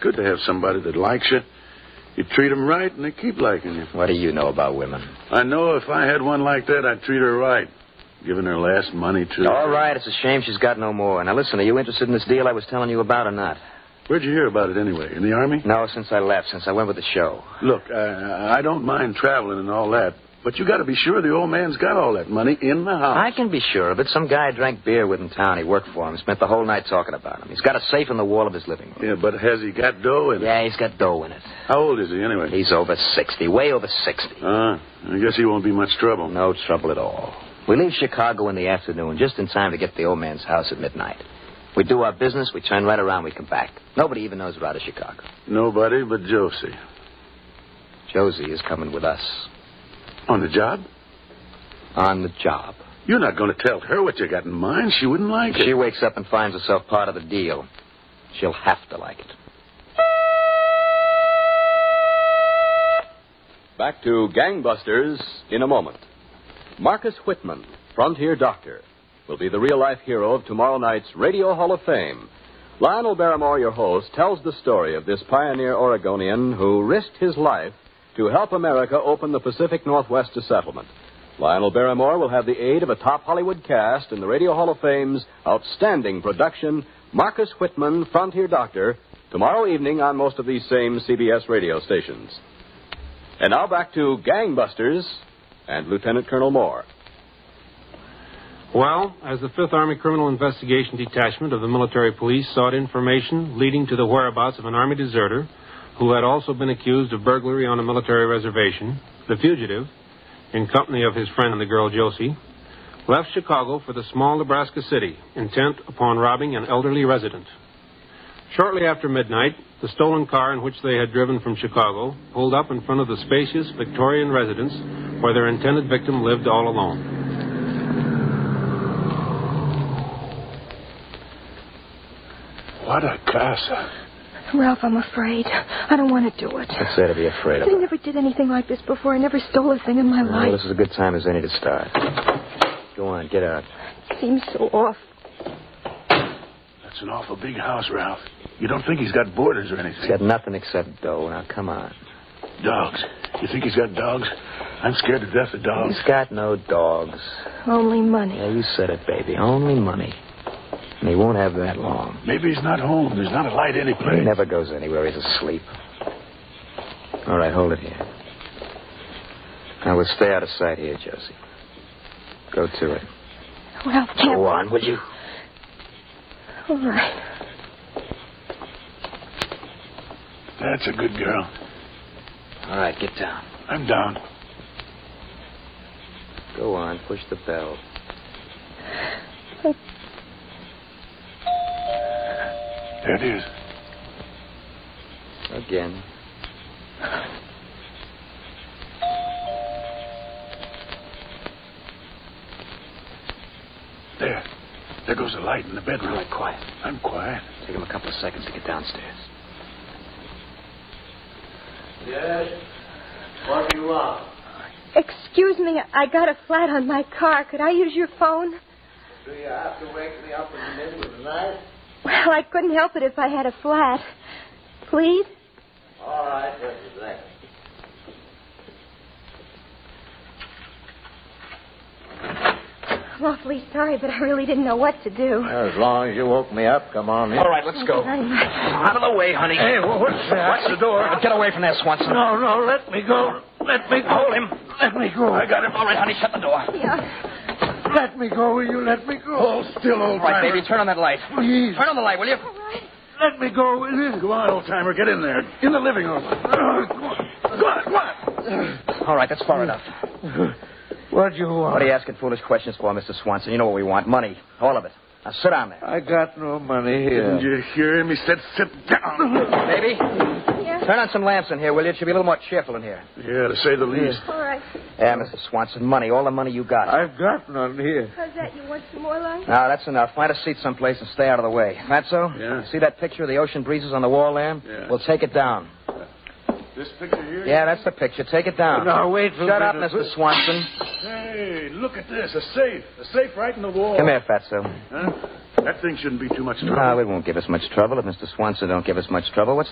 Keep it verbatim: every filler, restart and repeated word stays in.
good to have somebody that likes you. You treat them right, and they keep liking you. What do you know about women? I know if I had one like that, I'd treat her right. Giving her last money, too. All right, it's a shame she's got no more. Now, listen, are you interested in this deal I was telling you about or not? Where'd you hear about it anyway? In the Army? No, since I left, since I went with the show. Look, I, I don't mind traveling and all that, but you got to be sure the old man's got all that money in the house. I can be sure of it. Some guy I drank beer with in town. He worked for him. Spent the whole night talking about him. He's got a safe in the wall of his living room. Yeah, but has he got dough in it? Yeah, he's got dough in it. How old is he anyway? He's over sixty, way over sixty. Ah, uh, I guess he won't be much trouble. No trouble at all. We leave Chicago in the afternoon, just in time to get to the old man's house at midnight. We do our business, we turn right around, we come back. Nobody even knows we're out of Chicago. Nobody but Josie. Josie is coming with us. On the job? On the job. You're not going to tell her what you got in mind. She wouldn't like if it. She wakes up and finds herself part of the deal. She'll have to like it. Back to Gangbusters in a moment. Marcus Whitman, Frontier Doctor, will be the real-life hero of tomorrow night's Radio Hall of Fame. Lionel Barrymore, your host, tells the story of this pioneer Oregonian who risked his life to help America open the Pacific Northwest to settlement. Lionel Barrymore will have the aid of a top Hollywood cast in the Radio Hall of Fame's outstanding production, Marcus Whitman, Frontier Doctor, tomorrow evening on most of these same C B S radio stations. And now back to Gangbusters and Lieutenant Colonel Moore. Well, as the Fifth Army Criminal Investigation Detachment of the Military Police sought information leading to the whereabouts of an Army deserter who had also been accused of burglary on a military reservation, the fugitive, in company of his friend and the girl Josie, left Chicago for the small Nebraska city, intent upon robbing an elderly resident. Shortly after midnight, the stolen car in which they had driven from Chicago pulled up in front of the spacious Victorian residence where their intended victim lived all alone. What a casa. Ralph, I'm afraid. I don't want to do it. What's there to be afraid of? I never did anything like this before. I never stole a thing in my well, life. This is a good time as any to start. Go on, get out. It seems so off. That's an awful big house, Ralph. You don't think he's got boarders or anything? He's got nothing except dough. Now, come on. Dogs. You think he's got dogs? I'm scared to death of dogs. He's got no dogs. Only money. Yeah, you said it, baby. Only money. And he won't have that long. Maybe he's not home. There's not a light anyplace. He never goes anywhere. He's asleep. All right, hold it here. Now, we'll stay out of sight here, Josie. Go to it. Ralph, can't... Go on, will you? All right. That's a good girl. All right, get down. I'm down. Go on, push the bell. There it is. Again. There. There goes the light in the bedroom. All right, quiet. I'm quiet. Take him a couple of seconds to get downstairs. Yes? What do you want? Excuse me, I got a flat on my car. Could I use your phone? Do you have to wake me up in the middle of the night? Well, I couldn't help it if I had a flat. Please? All right, just a second. I'm awfully sorry, but I really didn't know what to do. As long as you woke me up, come on in. All right, let's go. Thank you very much. Out of the way, honey. Hey, what's that? Watch the door. Get away from there, Swanson. No, no, let me go. Let me go. Hold him. Let me go. I got him. All right, honey, shut the door. Yeah. Let me go. Will you let me go? Hold still, old All right, timer. baby, turn on that light. Please. Turn on the light, will you? All right. Let me go, will you? Go on, old timer. Get in there. In the living room. Uh, go on. Go on. Go on. All right, that's far enough. What do you want? What are you asking foolish questions for, Mister Swanson? You know what we want. Money. All of it. Now, sit down there. I got no money here. Didn't you hear him? He said sit down. Baby, Yeah. turn on some lamps in here, will you? It should be a little more cheerful in here. Yeah, to say the least. All right. Yeah, Mister Swanson, money. All the money you got. I've got none here. How's that? You want some more light? No, that's enough. Find a seat someplace and stay out of the way. That so? Yeah. See that picture of the ocean breezes on the wall there? Yeah. We'll take it down. This picture here? Yeah, that's the picture. Take it down. Now, wait for Shut a up, minute. Mister Swanson. Hey, look at this. A safe. A safe right in the wall. Come here, Fatso. Huh? That thing shouldn't be too much trouble. No, it won't give us much trouble if Mister Swanson don't give us much trouble. What's